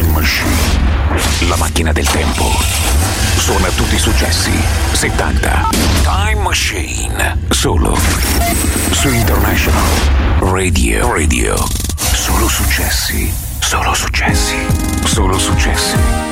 Machine. La macchina del tempo. Suona tutti i successi 70. Time Machine. Solo su International Radio. Solo successi. Solo successi. Solo successi.